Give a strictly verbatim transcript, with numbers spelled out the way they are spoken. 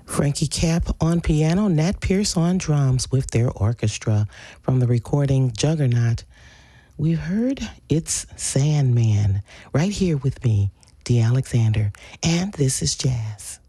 Frankie Cap on piano, Nat Pierce on drums with their orchestra from the recording Juggernaut. We've heard It's Sandman right here with me, Dee Alexander, and this is Jazz.